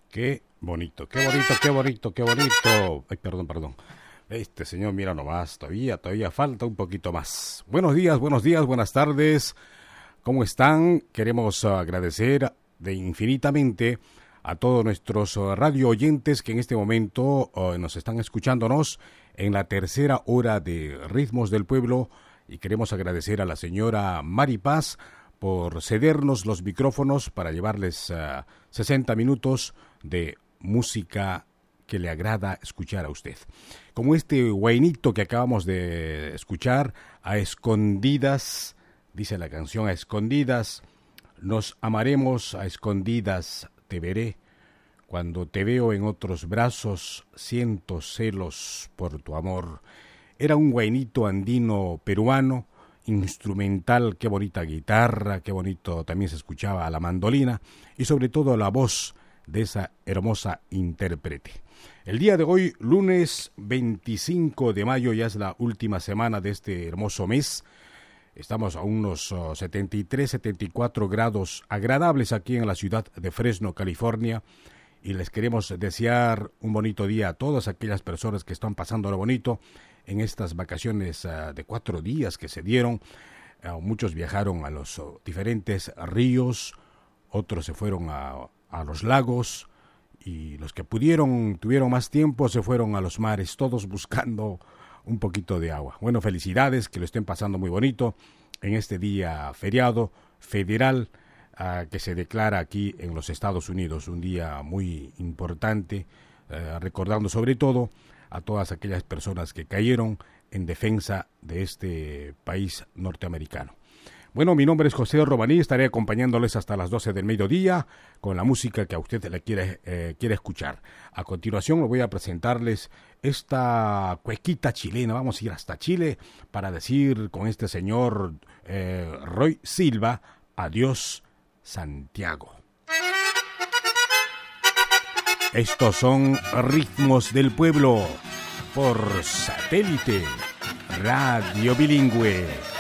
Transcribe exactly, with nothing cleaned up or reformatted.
Qué bonito, qué bonito, qué bonito, qué bonito. Ay, perdón, perdón. Este señor, mira nomás, todavía, todavía falta un poquito más. Buenos días, buenos días, buenas tardes. ¿Cómo están? Queremos agradecer de infinitamente a todos nuestros radio oyentes que en este momento uh, nos están escuchándonos en la tercera hora de Ritmos del Pueblo, y queremos agradecer a la señora Mari Paz por cedernos los micrófonos para llevarles uh, sesenta minutos de música que le agrada escuchar a usted. Como este guainito que acabamos de escuchar, A Escondidas, dice la canción, a escondidas nos amaremos, a escondidas te veré. Cuando te veo en otros brazos, siento celos por tu amor. Era un guainito andino peruano, instrumental, qué bonita guitarra, qué bonito también se escuchaba la mandolina y sobre todo la voz de esa hermosa intérprete. El día de hoy, lunes veinticinco de mayo, ya es la última semana de este hermoso mes. Estamos a unos uh, setenta y tres, setenta y cuatro grados agradables aquí en la ciudad de Fresno, California. Y les queremos desear un bonito día a todas aquellas personas que están pasando lo bonito en estas vacaciones uh, de cuatro días que se dieron. Uh, muchos viajaron a los uh, diferentes ríos, otros se fueron a, a los lagos, y los que pudieron, tuvieron más tiempo, se fueron a los mares, todos buscando un poquito de agua. Bueno, felicidades, que lo estén pasando muy bonito en este día feriado federal uh, que se declara aquí en los Estados Unidos, un día muy importante, uh, recordando sobre todo a todas aquellas personas que cayeron en defensa de este país norteamericano. Bueno, mi nombre es José Romaní, estaré acompañándoles hasta las doce del mediodía con la música que a usted le quiere, eh, quiere escuchar. A continuación le voy a presentarles esta cuequita chilena. Vamos a ir hasta Chile para decir con este señor eh, Roy Silva, adiós Santiago. Estos son Ritmos del Pueblo por Satélite Radio Bilingüe.